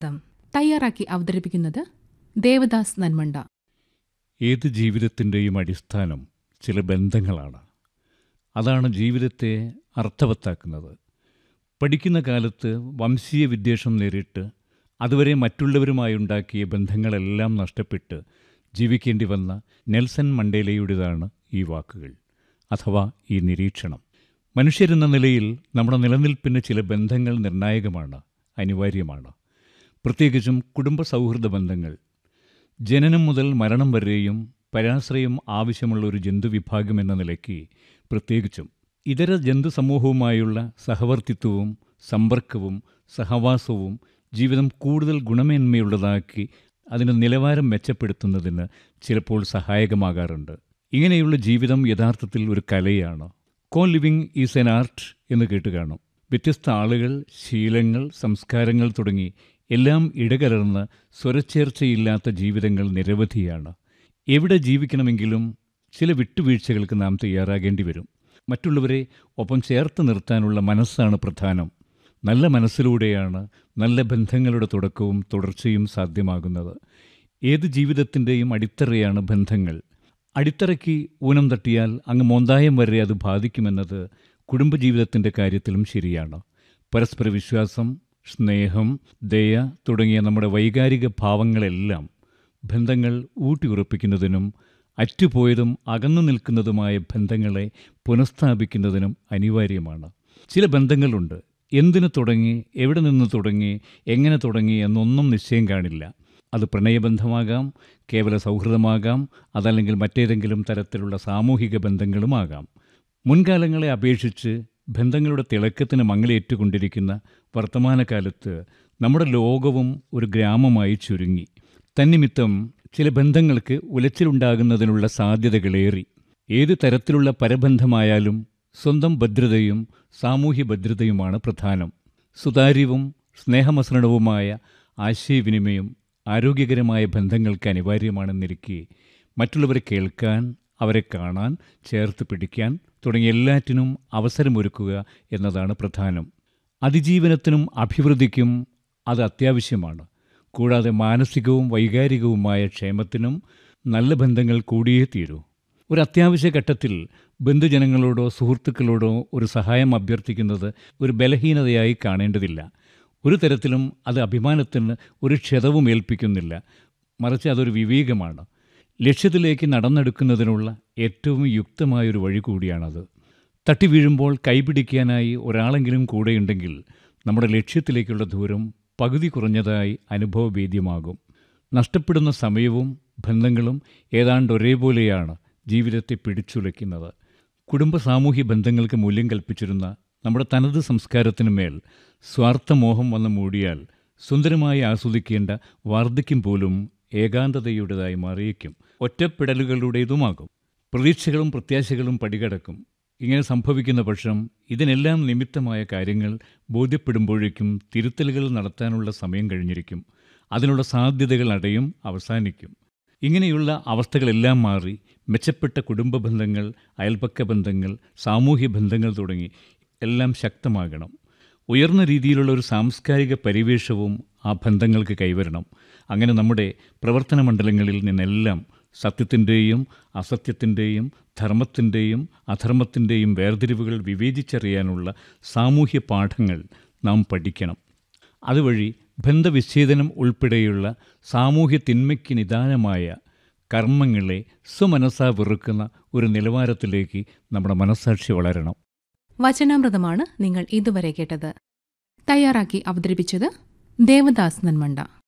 തയ്യാറാക്കി അവതരിപ്പിക്കുന്നത് ദേവദാസ് നന്മണ്ട. ഏത് ജീവിതത്തിൻ്റെയും അടിസ്ഥാനം ചില ബന്ധങ്ങളാണ്. അതാണ് ജീവിതത്തെ അർത്ഥവത്താക്കുന്നത്. പഠിക്കുന്ന കാലത്ത് വംശീയ വിദ്വേഷം നേരിട്ട് അതുവരെ മറ്റുള്ളവരുമായുണ്ടാക്കിയ ബന്ധങ്ങളെല്ലാം നഷ്ടപ്പെട്ട് ജീവിക്കേണ്ടി വന്ന നെൽസൺ മണ്ടേലയുടേതാണ് ഈ വാക്കുകൾ അഥവാ ഈ നിരീക്ഷണം. മനുഷ്യരെന്ന നിലയിൽ നമ്മുടെ നിലനിൽപ്പിന് ചില ബന്ധങ്ങൾ നിർണായകമാണ്, അനിവാര്യമാണ്. പ്രത്യേകിച്ചും കുടുംബ സൗഹൃദ ബന്ധങ്ങൾ. ജനനം മുതൽ മരണം വരെയും പരാശ്രയം ആവശ്യമുള്ള ഒരു ജന്തുവിഭാഗം എന്ന നിലയ്ക്ക് പ്രത്യേകിച്ചും ഇതര ജന്തുസമൂഹവുമായുള്ള സഹവർത്തിത്വവും സമ്പർക്കവും സഹവാസവും ജീവിതം കൂടുതൽ ഗുണമേന്മയുള്ളതാക്കി അതിൻ്റെ നിലവാരം മെച്ചപ്പെടുത്തുന്നതിന് ചിലപ്പോൾ സഹായകമാകാറുണ്ട്. ഇങ്ങനെയുള്ള ജീവിതം യഥാർത്ഥത്തിൽ ഒരു കലയാണ്. കോ ലിവിങ് ഈസ് എൻ ആർട്ട് എന്ന് കേട്ടുകാണും. വ്യത്യസ്ത ആളുകൾ, ശീലങ്ങൾ, സംസ്കാരങ്ങൾ തുടങ്ങി എല്ലാം ഇടകലർന്ന് സ്വരച്ചേർച്ചയില്ലാത്ത ജീവിതങ്ങൾ നിരവധിയാണ്. എവിടെ ജീവിക്കണമെങ്കിലും ചില വിട്ടുവീഴ്ചകൾക്ക് നാം തയ്യാറാകേണ്ടി വരും. മറ്റുള്ളവരെ ഒപ്പം ചേർത്ത് നിർത്താനുള്ള മനസ്സാണ് പ്രധാനം. നല്ല മനസ്സിലൂടെയാണ് നല്ല ബന്ധങ്ങളുടെ തുടക്കവും തുടർച്ചയും സാധ്യമാകുന്നത്. ഏത് ജീവിതത്തിൻ്റെയും അടിത്തറയാണ് ബന്ധങ്ങൾ. അടിത്തറയ്ക്ക് ഊനം തട്ടിയാൽ അങ്ങ് മോന്തായം വരെ അത് ബാധിക്കുമെന്നത് കുടുംബജീവിതത്തിൻ്റെ കാര്യത്തിലും ശരിയാണ്. പരസ്പര വിശ്വാസം, സ്നേഹം, ദയ തുടങ്ങിയ നമ്മുടെ വൈകാരിക ഭാവങ്ങളെല്ലാം ബന്ധങ്ങൾ ഊട്ടിയുറപ്പിക്കുന്നതിനും അറ്റുപോയതും അകന്നു നിൽക്കുന്നതുമായ ബന്ധങ്ങളെ പുനഃസ്ഥാപിക്കുന്നതിനും അനിവാര്യമാണ്. ചില ബന്ധങ്ങളുണ്ട്, എന്തിനു തുടങ്ങി, എവിടെ നിന്ന് തുടങ്ങി, എങ്ങനെ തുടങ്ങി എന്നൊന്നും നിശ്ചയം കാണില്ല. അത് പ്രണയബന്ധമാകാം, കേവല സൗഹൃദമാകാം, അതല്ലെങ്കിൽ മറ്റേതെങ്കിലും തരത്തിലുള്ള സാമൂഹിക ബന്ധങ്ങളുമാകാം. മുൻകാലങ്ങളെ അപേക്ഷിച്ച് ബന്ധങ്ങളുടെ തിളക്കത്തിന് മങ്ങലേറ്റുകൊണ്ടിരിക്കുന്ന വർത്തമാനകാലത്ത് നമ്മുടെ ലോകവും ഒരു ഗ്രാമമായി ചുരുങ്ങി. തന്നിമിത്തം ചില ബന്ധങ്ങൾക്ക് ഉലച്ചിലുണ്ടാകുന്നതിനുള്ള സാധ്യതകളേറി. ഏത് തരത്തിലുള്ള പരബന്ധമായാലും സ്വന്തം ഭദ്രതയും സാമൂഹ്യ ഭദ്രതയുമാണ് പ്രധാനം. സുതാര്യവും സ്നേഹമസൃണവുമായ ആശയവിനിമയം ആരോഗ്യകരമായ ബന്ധങ്ങൾക്ക് അനിവാര്യമാണെന്നിരിക്കെ മറ്റുള്ളവരെ കേൾക്കാൻ, അവരെ കാണാൻ, ചേർത്ത് പിടിക്കാൻ തുടങ്ങിയ എല്ലാറ്റിനും അവസരമൊരുക്കുക എന്നതാണ് പ്രധാനം. അതിജീവനത്തിനും അഭിവൃദ്ധിക്കും അത് അത്യാവശ്യമാണ്. കൂടാതെ മാനസികവും വൈകാരികവുമായ ക്ഷേമത്തിനും നല്ല ബന്ധങ്ങൾ കൂടിയേ തീരൂ. ഒരു അത്യാവശ്യ ഘട്ടത്തിൽ ബന്ധുജനങ്ങളോടോ സുഹൃത്തുക്കളോടോ ഒരു സഹായം അഭ്യർത്ഥിക്കുന്നത് ഒരു ബലഹീനതയായി കാണേണ്ടതില്ല. ഒരു തരത്തിലും അത് അഭിമാനത്തിന് ഒരു ക്ഷതവും ഏൽപ്പിക്കുന്നില്ല. മറിച്ച് അതൊരു വിവേകമാണ്. ലക്ഷ്യത്തിലേക്ക് നടന്നെടുക്കുന്നതിനുള്ള ഏറ്റവും യുക്തമായൊരു വഴി കൂടിയാണത്. തട്ടി വീഴുമ്പോൾ കൈപിടിക്കാനായി ഒരാളെങ്കിലും കൂടെയുണ്ടെങ്കിൽ നമ്മുടെ ലക്ഷ്യത്തിലേക്കുള്ള ദൂരം പകുതി കുറഞ്ഞതായി അനുഭവവേദ്യമാകും. നഷ്ടപ്പെടുന്ന സമയവും ബന്ധങ്ങളും ഏതാണ്ട് ഒരേപോലെയാണ് ജീവിതത്തെ പിടിച്ചുലയ്ക്കുന്നത്. കുടുംബ സാമൂഹ്യ ബന്ധങ്ങൾക്ക് മൂല്യം കൽപ്പിച്ചിരുന്ന നമ്മുടെ തനത് സംസ്കാരത്തിനു മേൽ സ്വാർത്ഥമോഹം വന്ന് മൂടിയാൽ സുന്ദരമായി ആസ്വദിക്കേണ്ട വാർദ്ധക്യം പോലും ഏകാന്തതയുടേതായി മാറിയേക്കും, ഒറ്റപ്പെടലുകളുടേതുമാകും. പ്രതീക്ഷകളും പ്രത്യാശകളും പടികടക്കും. ഇങ്ങനെ സംഭവിക്കുന്ന പക്ഷം ഇതിനെല്ലാം നിമിത്തമായ കാര്യങ്ങൾ ബോധ്യപ്പെടുമ്പോഴേക്കും തിരുത്തലുകൾ നടത്താനുള്ള സമയം കഴിഞ്ഞിരിക്കും. അതിനുള്ള സാധ്യതകൾ അടയും, അവസാനിക്കും. ഇങ്ങനെയുള്ള അവസ്ഥകളെല്ലാം മാറി മെച്ചപ്പെട്ട കുടുംബ ബന്ധങ്ങൾ, അയൽപക്ക ബന്ധങ്ങൾ, സാമൂഹ്യ ബന്ധങ്ങൾ തുടങ്ങി എല്ലാം ശക്തമാകണം. ഉയർന്ന രീതിയിലുള്ള ഒരു സാംസ്കാരിക പരിവേഷവും ആ ബന്ധങ്ങൾക്ക് കൈവരണം. അങ്ങനെ നമ്മുടെ പ്രവർത്തന മണ്ഡലങ്ങളിൽ നിന്നെല്ലാം സത്യത്തിൻ്റെയും അസത്യത്തിൻ്റെയും ധർമ്മത്തിൻ്റെയും അധർമ്മത്തിൻ്റെയും വേർതിരിവുകൾ വിവേചിച്ചറിയാനുള്ള സാമൂഹ്യ പാഠങ്ങൾ നാം പഠിക്കണം. അതുവഴി ബന്ധവിച്ഛേദനം ഉൾപ്പെടെയുള്ള സാമൂഹ്യ തിന്മയ്ക്ക് നിദാനമായ കർമ്മങ്ങളെ സ്വമനസ്സാ വെറുക്കുന്ന ഒരു നിലവാരത്തിലേക്ക് നമ്മുടെ മനസ്സാക്ഷി വളരണം. വചനാമൃതമാണ് നിങ്ങൾ ഇതുവരെ കേട്ടത്. തയ്യാറാക്കി അവതരിപ്പിച്ചത് ദേവദാസ് നന്മണ്ട.